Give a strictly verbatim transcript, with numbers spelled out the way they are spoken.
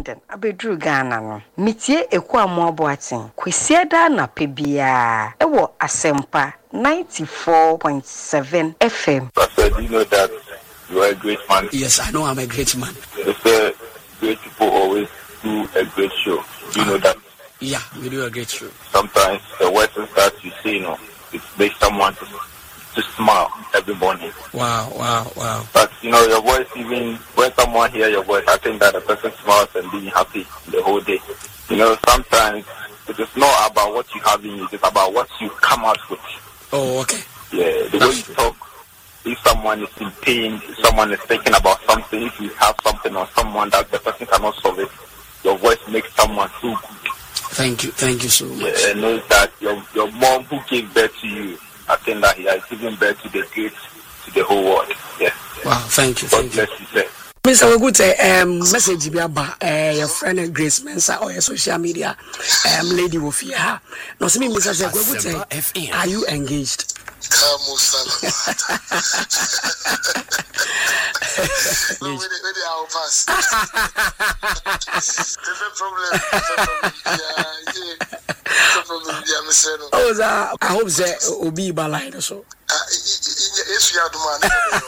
London abedru Ghana no mitie Ekuamo Aboaten kwesiada na pebia ewo Asempa ninety-four point seven F M. Pastor, do you know that you are a great man? Yes, I know I'm a great man. They say great people always do a great show. Do you uh, know that? Yeah, we do a great show. Sometimes the words that you say, you know, it makes someone to, to smile every morning. Wow, wow, wow. But, you know, your voice, even when someone hears your voice, I think that the person smiles and being happy the whole day. You know, sometimes it is not about what you have in you, it's about what you come out with. Oh, okay. Yeah, the way you talk, if someone is in pain, if someone is thinking about something, if you have something on someone that the person cannot solve it, your voice makes someone feel good. Thank you, thank you so much. Yeah, and know that your your mom who gave birth to you, I think that he has given birth to the great, to the whole world. Yeah. Wow, thank you, God thank bless you. you, sir. Mister Ogute, um, message be about uh, your friend Grace Mensa or your social media um, lady Wofia. No, see me, Mister Ogute, are you engaged? Kamu Salam. No, where they are pass. There's a problem. Yeah, yeah. Problem. Yeah, Mister Oh, I hope that Obi Balai so. Ah, if you are the man.